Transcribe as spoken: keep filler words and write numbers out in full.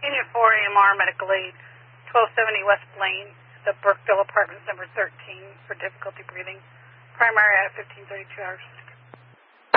Unit four A M R Medical Aid, twelve seventy West Blaine, the Brookville Apartments, number thirteen, for difficulty breathing. Primary at fifteen thirty-two hours.